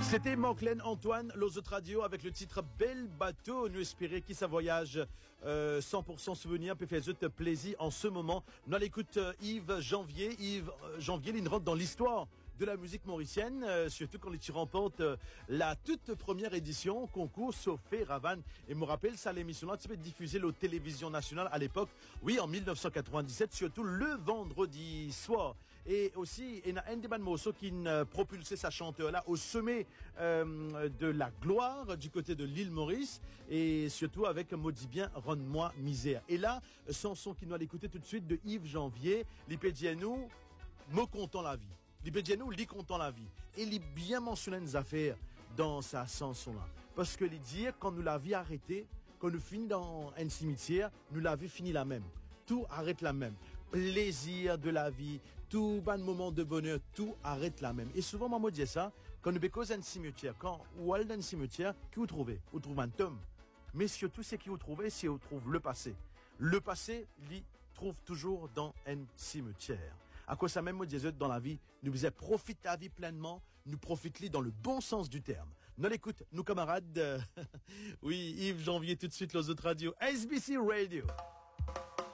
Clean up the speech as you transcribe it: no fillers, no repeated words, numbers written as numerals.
C'était Monclen Antoine, Los autres radio avec le titre Bel Bateau. Nous espérons qu'il sa voyage 100% souvenir peut faire te plaisir en ce moment. Nous l'écoute Yves Janvier, il rentre dans l'histoire de la musique mauricienne, surtout quand il remporte la toute première édition concours Sophie Ravanne. Et me rappelle ça, l'émission-là, tu peux diffuser la télévision nationale à l'époque, oui, en 1997, surtout le vendredi soir. Et aussi, il y a un des morceaux qui propulsait sa chanteur-là au sommet de la gloire du côté de l'île Maurice, et surtout avec Maudit bien, rends-moi misère. Et là, chanson qui nous a l'écouter tout de suite de Yves Janvier, l'Ipédianou, me content la vie. L'Ipédianou, lit content la vie. Et il est bien mentionné des affaires dans sa chanson-là. Parce que il dit, quand nous la vie arrêtée, quand nous finissons dans un cimetière, nous la vie finit la même. Tout arrête la même. Plaisir de la vie, tout bon moment de bonheur, tout arrête la même. Et souvent, maman dit ça, quand nous bécause un cimetière, quand on est dans un cimetière, qui vous trouvez? Vous trouvez un tome. Mais surtout, c'est qui vous trouvez, c'est vous trouvez le passé. Le passé, il trouve toujours dans un cimetière. À quoi ça même, moi, disais, dans la vie, nous disait, profite ta vie pleinement, nous profite-les dans le bon sens du terme. Non, écoute, nos camarades, oui, Yves Janvier, tout de suite, les autres radios, SBC Radio.